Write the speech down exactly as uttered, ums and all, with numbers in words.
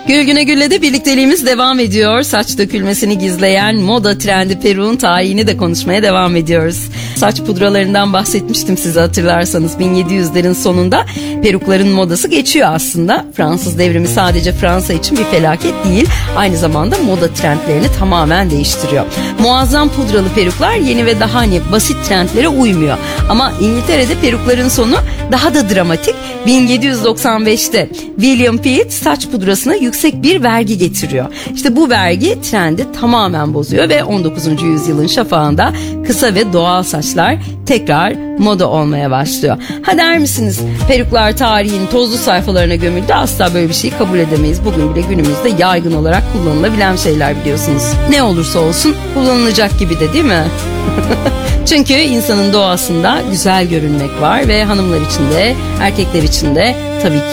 Gül Güne Gül'le de birlikteliğimiz devam ediyor. Saç dökülmesini gizleyen moda trendi peruğun tarihini de konuşmaya devam ediyoruz. Saç pudralarından bahsetmiştim size, hatırlarsanız. bin yedi yüzlerin sonunda perukların modası geçiyor aslında. Fransız devrimi sadece Fransa için bir felaket değil, aynı zamanda moda trendlerini tamamen değiştiriyor. Muazzam pudralı peruklar yeni ve daha hani basit trendlere uymuyor. Ama İngiltere'de perukların sonu daha da dramatik. bin yedi yüz doksan beşte William Pitt saç pudrasına yüksek bir vergi getiriyor. İşte bu vergi trendi tamamen bozuyor ve on dokuzuncu yüzyılın şafağında kısa ve doğal saçlar tekrar moda olmaya başlıyor. Ha der misiniz, peruklar tarihin tozlu sayfalarına gömüldü, asla böyle bir şeyi kabul edemeyiz. Bugün bile günümüzde yaygın olarak kullanılabilen şeyler, biliyorsunuz. Ne olursa olsun kullanılacak gibi de, değil mi? Çünkü insanın doğasında güzel görünmek var ve hanımlar için de erkekler için de tabii